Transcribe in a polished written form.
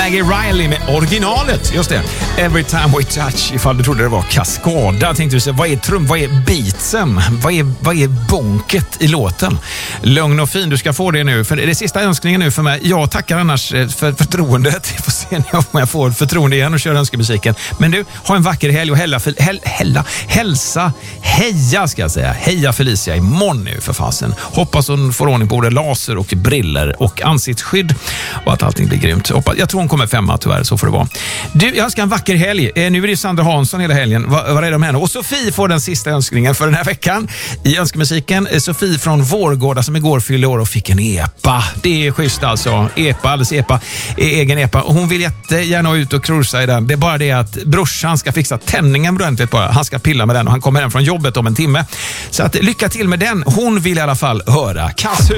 Maggie Riley med originalet, just det. Every time we touch, ifall du trodde det var Kaskada. Tänkte du säga, vad är beatsen? Vad är bonket i låten? Lugn och fin, du ska få det nu. För det är sista önskningen nu för mig. Jag tackar annars för förtroendet. Vi får se om jag får förtroende igen och köra önskemusiken. Men du, ha en vacker helg och heja ska jag säga. Heja Felicia imorgon nu för fasen. Hoppas hon får ordning på både laser och briller och ansiktsskydd och att allting blir grymt. Jag tror hon kommer 5 tyvärr, så får det vara. Du, jag önskar en vacker helg. Nu är det Sandra Hansson hela helgen. Vad är det med henne? Och Sofie får den sista önskningen för den här veckan i önskemusiken. Sofie från Vårgårda som igår fyllde år och fick en epa. Det är schysst alltså. Egen epa. Och hon vill jättegärna ut och cruisa i den. Det är bara det att brorsan ska fixa tändningen ordentligt bara. Han ska pilla med den och han kommer hem från jobbet om en timme. Så att lycka till med den. Hon vill i alla fall höra Kassu.